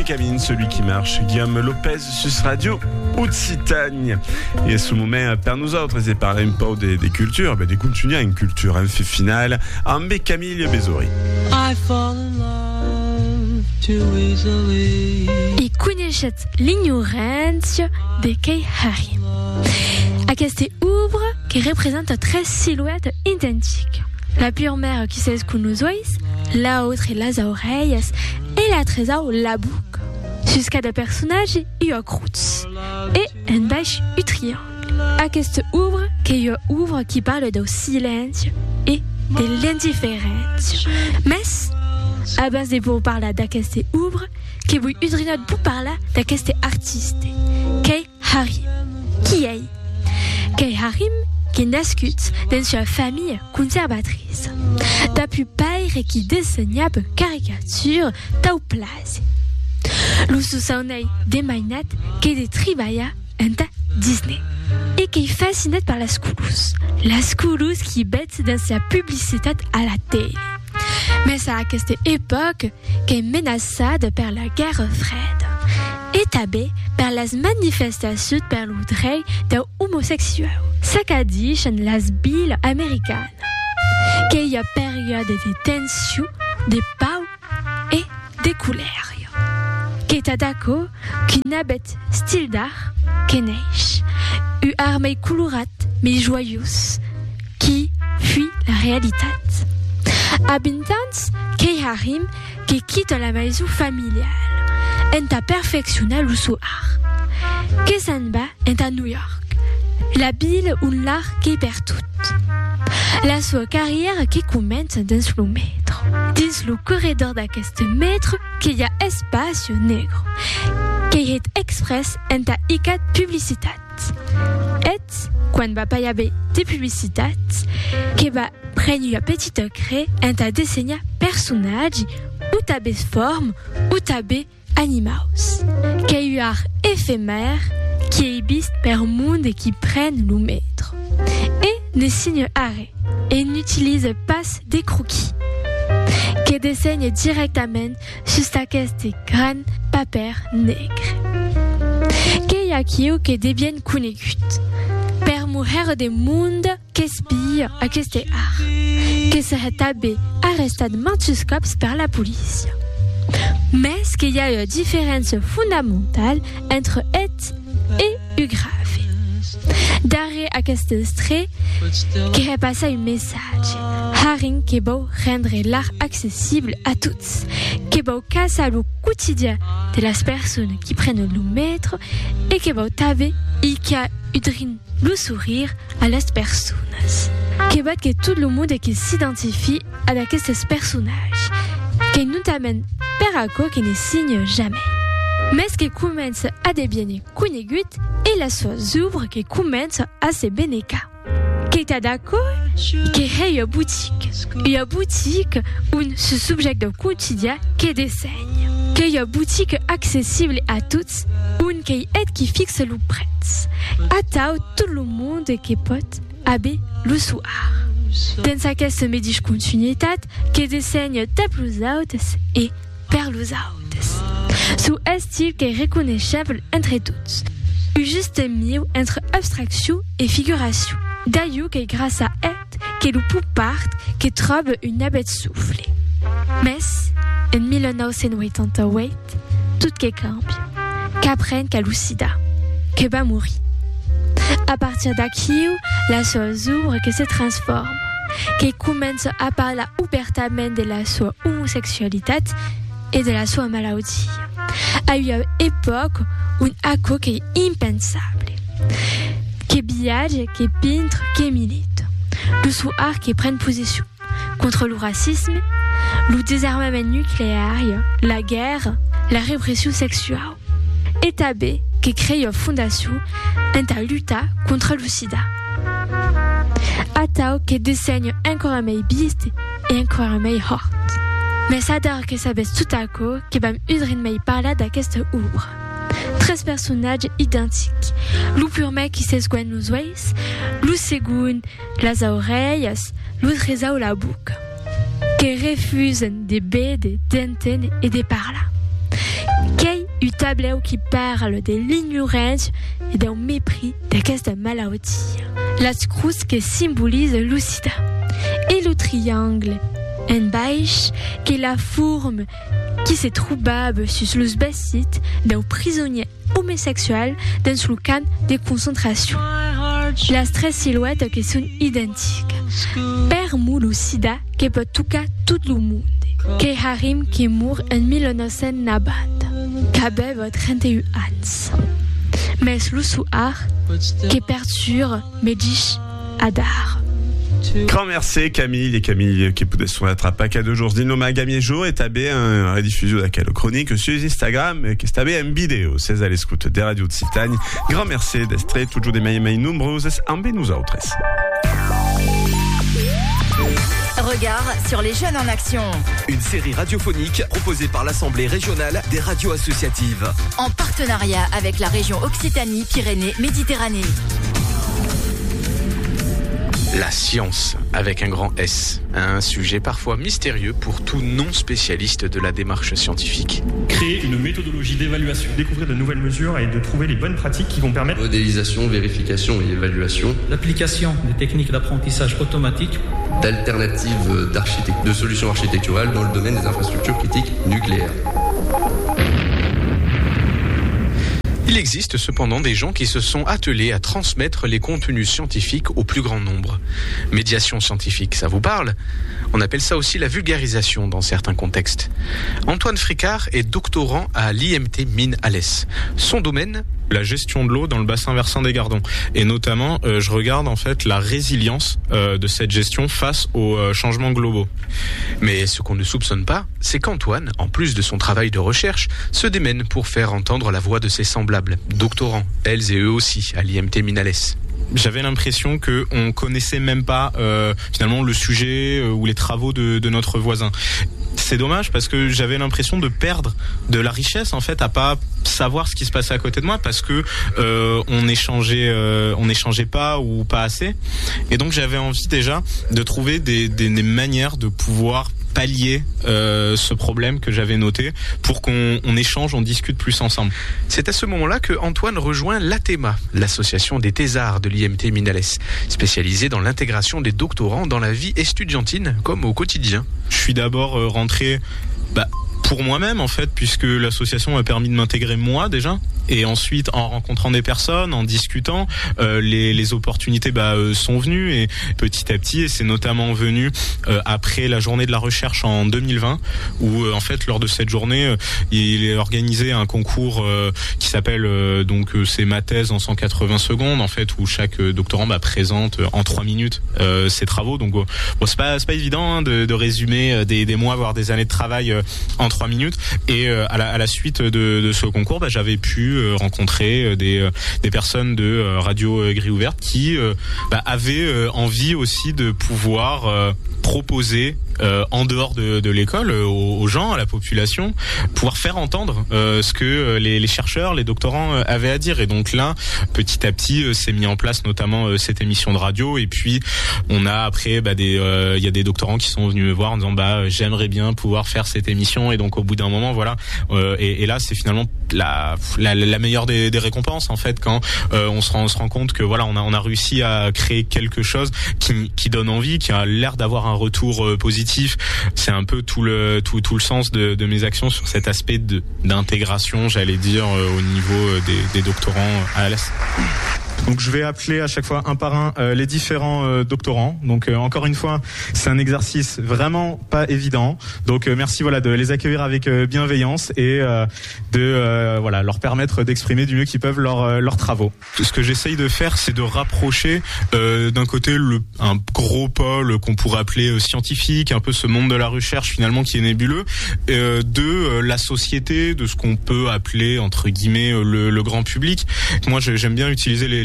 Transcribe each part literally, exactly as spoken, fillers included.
Camine, celui qui marche. Guillaume Lopez, Sus Radio, Occitanie. Et ce moment, per nous autres, c'est parler un peu des, des cultures, ben, des continuer une culture, un fait final, en bé Camille Bezori. I fall in love too easily. I coneixet l'ignorància de Kei Harim. Aquesta obra que représente tres silhouettes identiques. La pure mère qui sait ce qu'on nous oïs, la autre les oreilles et la trésor la boucle. Jusqu'à des personnages y a croûtes et un bêche u triangle. Aquesta obra que y a ouvre qui parle de silence et de l'indifférence. Mais, à base de pour parler d'aquesta obra, que vous udrinot pour parler d'aquesta artiste, Kei Harim. Qui est? Kei Harim, qui est nascut dans une famille conservatrice. D'apu père qui dessinait caricatures tau place. Lu soussaunei des mainat qui des tribaya en ta Disney. Et qui est fasciné par la Scoulouse. La Scoulouse qui bête dans sa publicité à la télé. Mais c'est à cette époque qu'est menacée par la guerre froide. Établie par les manifestations par le droit des homosexuels. Ça qu'a dit dans les villes américaines. Qu'il y a période de tension, de pau et de couleurs. Qu'il est d'accord qu'il n'habite style d'art que neige. Une armée colorate mais joyeuse qui fuit la réalité. Habitants Kei Harim qui quitte la maison familiale. En a perfectionné le soir. Que s'en va est à New York, la ville où l'art qui perd tout. La sua carrière qui commence dans le métro. Dans le corridor d'aquest métro, qu'il y a espace nègre, qui est express en ta icat publicitat. Et, quand va pas y avoir des publicités, qui va prendre une petite craie en ta dessiner personnage, ou ta belle forme, ou ta belle animals. Qui est un art éphémère, qui est viste par monde et qui prennent le métro. Et ne signe arrêt, et n'utilise pas des croquis. Qui dessine directement sur aquest grand papier nègre. Qui a qui ou qui devienne conegut. Per mujer de monde qui espie aquest art. Qui serait tabé arrestat molts cops par la police. Mais qu'il y a une différence fondamentale entre et et u grave. Darrere aquest extrait, qui repasse un message. Harim qui veut rendre l'art accessible à tous, qui veut casser le quotidien de las personnes qui prennent le métro et qui veut taver et qui a udrin le sourire à las personnes. Qui veut que tout le monde qui s'identifie à aquests personnages, qui nous amène per acco qui ne signe jamais. Mais qui commence à devenir conegut et la sua œuvre qui commence à se bénéca. Qui est d'accord? Qui est une boutique. Une boutique où ce sujet de quotidien qui dessine. Qui est une boutique accessible à tous, où qui est qui fixe le prix. À tout le monde qui peut avoir le soir. Dans cette médiche continuité, qui dessine des plus hautes et vers les hautes. Sous un style qui est reconnaissable entre tous. Un juste milieu entre abstraction et figuration. D'ailleurs, que grâce à elle, que le pou part, que trouve une abette soufflée. Mais, en dix-neuf cent quatre-vingt-huit, tout qui cambie, qu'apprenne qu'à Lucida, que va mourir. À partir d'aquí, la sua ouvre que se transforme, qui commence à parler ouvertement de la sua homosexualité et de la sua maladie. À une époque où un acco qui est impensable. Qui billage, qui peintre, qui milite. Le soir qui prenne position contre le racisme, le désarmement nucléaire, la guerre, la répression sexuelle. Étabé qui crée une fondation en ta lutte contre le sida. Atao qui dessine encore mai biste et encore mai hort. Mais ça d'art que ça baisse tout à coup qui va m'udrin mai parler d'aquesta ouvre. Treize personnages identiques. Le purement qui sait ce qu'on nous voit, le second, les oreilles, le trésor la boucle. Qui refusent des baies, des dentines et des parlas. Qui un tableau qui parle de l'ignorance et d'un mépris d'aquesta maladie. La cruz qui symbolise le sida. Et le triangle en baix qui est la forme qui se trouvable sur le bassit d'un prisonnier homosexuel dans le camp de concentration. Les trois silhouettes qui sont identiques. Permu le sida qui peut toucher tout le monde. Que Harim qui mourut en mille neuf cent quatre-vingt, qui avait trente et un ans. Mais le soir qui perdure Medjich Adar. Grand merci Camille et Camille qui peut son attraper à deux jours de noma gamie jour et tabé un rediffusion d'aquelle chronique sur Instagram qui est tabé en vidéo c'est à l'écoute des radios de Citagne. Grand merci d'être toujours des mailles mailles nombreuses en nous autres. Regard sur les jeunes en action. Une série radiophonique proposée par l'Assemblée régionale des radios associatives. En partenariat avec la région Occitanie-Pyrénées-Méditerranée. La science, avec un grand S, un sujet parfois mystérieux pour tout non-spécialiste de la démarche scientifique. Créer une méthodologie d'évaluation, découvrir de nouvelles mesures et de trouver les bonnes pratiques qui vont permettre modélisation, vérification et évaluation, l'application des techniques d'apprentissage automatique, d'alternatives d'architecture, de solutions architecturales dans le domaine des infrastructures critiques nucléaires. Il existe cependant des gens qui se sont attelés à transmettre les contenus scientifiques au plus grand nombre. Médiation scientifique, ça vous parle ? On appelle ça aussi la vulgarisation dans certains contextes. Antoine Fricard est doctorant à l'I M T Mines Alès. Son domaine ? La gestion de l'eau dans le bassin versant des Gardons. Et notamment, euh, je regarde en fait la résilience euh, de cette gestion face aux euh, changements globaux. Mais ce qu'on ne soupçonne pas, c'est qu'Antoine, en plus de son travail de recherche, se démène pour faire entendre la voix de ses semblables, doctorants, elles et eux aussi, à l'I M T Mines Alès. J'avais l'impression que on connaissait même pas euh, finalement le sujet euh, ou les travaux de, de notre voisin. C'est dommage parce que j'avais l'impression de perdre de la richesse en fait à pas savoir ce qui se passait à côté de moi parce que euh, on échangeait euh, on échangeait pas ou pas assez et donc j'avais envie déjà de trouver des, des, des manières de pouvoir pallier euh, ce problème que j'avais noté pour qu'on on échange, on discute plus ensemble. C'est à ce moment-là que Antoine rejoint l'ATEMA, l'association des thésards de l'I M T Mines Alès, spécialisée dans l'intégration des doctorants dans la vie estudiantine comme au quotidien. Je suis d'abord euh, rentré bah, pour moi-même en fait, puisque l'association m'a permis de m'intégrer moi déjà. Et ensuite, en rencontrant des personnes, en discutant, euh, les, les opportunités bah, euh, sont venues et petit à petit, et c'est notamment venu euh, après la journée de la recherche en deux mille vingt, où euh, en fait, lors de cette journée, euh, il est organisé un concours euh, qui s'appelle euh, donc euh, c'est ma thèse en cent quatre-vingts secondes, en fait, où chaque euh, doctorant bah, présente euh, en trois minutes euh, ses travaux. Donc, euh, bon, c'est pas c'est pas évident hein, de, de résumer des, des mois voire des années de travail euh, en trois minutes. Et euh, à, la, à la suite de, de ce concours, bah, j'avais pu rencontrer des des personnes de Radio Grille Ouverte qui euh, bah, avaient euh, envie aussi de pouvoir euh, proposer euh, en dehors de, de l'école euh, aux, aux gens, à la population, pouvoir faire entendre euh, ce que euh, les, les chercheurs, les doctorants euh, avaient à dire. Et donc là, petit à petit, euh, s'est mis en place notamment euh, cette émission de radio. Et puis on a après, bah, des, il euh, y a des doctorants qui sont venus me voir en disant bah j'aimerais bien pouvoir faire cette émission. Et donc au bout d'un moment, voilà. Euh, et, et là, c'est finalement la, la, la meilleure des, des récompenses en fait quand euh, on se rend, on se rend compte que voilà, on a, on a réussi à créer quelque chose qui, qui donne envie, qui a l'air d'avoir un retour euh, positif. C'est un peu tout le tout tout le sens de, de mes actions sur cet aspect de d'intégration, j'allais dire, euh, au niveau des, des doctorants à Alès. Donc je vais appeler à chaque fois un par un euh, les différents euh, doctorants. Donc euh, encore une fois, c'est un exercice vraiment pas évident. Donc euh, merci voilà de les accueillir avec euh, bienveillance et euh, de euh, voilà leur permettre d'exprimer du mieux qu'ils peuvent leurs euh, leurs travaux. Ce que j'essaye de faire, c'est de rapprocher euh, d'un côté le un gros pôle qu'on pourrait appeler euh, scientifique, un peu ce monde de la recherche finalement qui est nébuleux, euh, de euh, la société, de ce qu'on peut appeler entre guillemets euh, le, le grand public. Moi j'aime bien utiliser les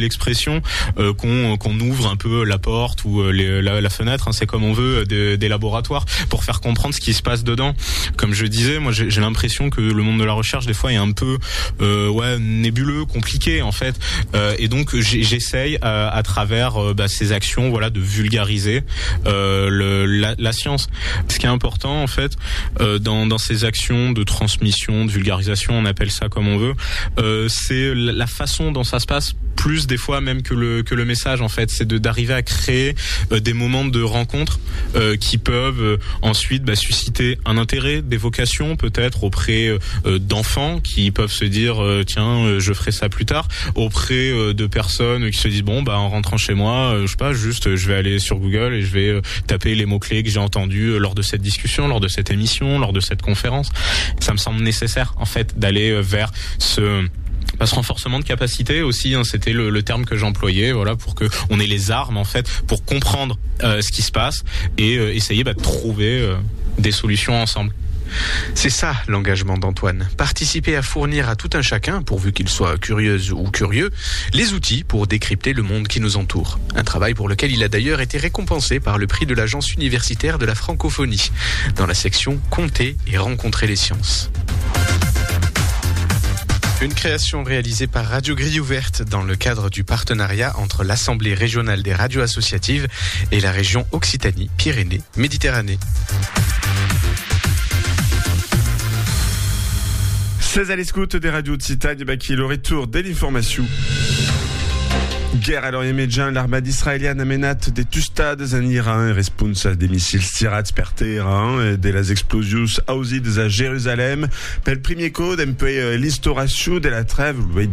l'expression euh, qu'on qu'on ouvre un peu la porte ou les, la, la fenêtre, hein, c'est comme on veut, des, des laboratoires pour faire comprendre ce qui se passe dedans. Comme je disais, moi j'ai, j'ai l'impression que le monde de la recherche des fois est un peu euh, ouais nébuleux, compliqué en fait, euh, et donc j'essaye à, à travers euh, bah, ces actions, voilà, de vulgariser euh, le, la, la science. Ce qui est important en fait euh, dans, dans ces actions de transmission, de vulgarisation, on appelle ça comme on veut, euh, c'est la façon dont ça se passe, plus des fois même que le que le message en fait, c'est de d'arriver à créer euh, des moments de rencontre euh, qui peuvent euh, ensuite bah, susciter un intérêt, des vocations peut-être auprès euh, d'enfants qui peuvent se dire euh, tiens euh, je ferai ça plus tard, auprès euh, de personnes qui se disent bon bah en rentrant chez moi euh, je sais pas, juste euh, je vais aller sur Google et je vais euh, taper les mots clés que j'ai entendus euh, lors de cette discussion, lors de cette émission, lors de cette conférence. Ça me semble nécessaire en fait d'aller euh, vers ce Bah, ce renforcement de capacité aussi, hein, c'était le, le terme que j'employais, voilà, pour que on ait les armes en fait pour comprendre euh, ce qui se passe et euh, essayer bah, de trouver euh, des solutions ensemble. C'est ça l'engagement d'Antoine. Participer à fournir à tout un chacun, pourvu qu'il soit curieuse ou curieux, les outils pour décrypter le monde qui nous entoure. Un travail pour lequel il a d'ailleurs été récompensé par le prix de l'Agence universitaire de la francophonie, dans la section Compter et rencontrer les sciences. Une création réalisée par Radio Grille Ouverte dans le cadre du partenariat entre l'Assemblée régionale des radios associatives et la région Occitanie-Pyrénées-Méditerranée. seize à l'écoute des radios Occitanie, bah, qui est le retour de l'information. Guerre à l'Orient Médian, l'armée israélienne a menace des tustades en Iran et réponse des missiles tirats per Téhéran et des explosions ausides à Jérusalem. Per le premier code, un peu l'histoire de la trêve.